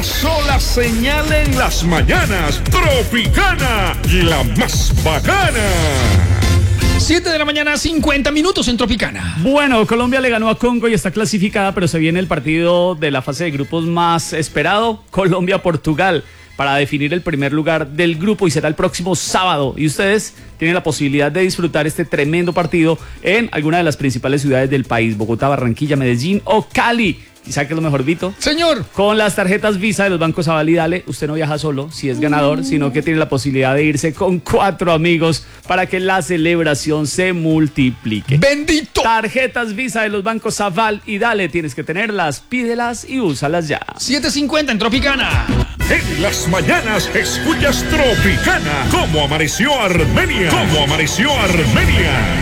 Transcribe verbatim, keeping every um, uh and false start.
sola señal en las mañanas. Tropicana, la más bacana. siete de la mañana, cincuenta minutos en Tropicana. Bueno, Colombia le ganó a Congo y está clasificada, pero se viene el partido de la fase de grupos más esperado, Colombia-Portugal, para definir el primer lugar del grupo y será el próximo sábado. Y ustedes tienen la posibilidad de disfrutar este tremendo partido en alguna de las principales ciudades del país, Bogotá, Barranquilla, Medellín o Cali. ¿Y sabe qué es lo mejor, Vito? Señor. Con las tarjetas Visa de los bancos Aval y Dale, usted no viaja solo si es ganador, sino que tiene la posibilidad de irse con cuatro amigos para que la celebración se multiplique. ¡Bendito! Tarjetas Visa de los bancos Aval y Dale, tienes que tenerlas, pídelas y úsalas ya. siete cincuenta en Tropicana. En las mañanas escuchas Tropicana. ¿Cómo amaneció Armenia? ¿Cómo amaneció Armenia?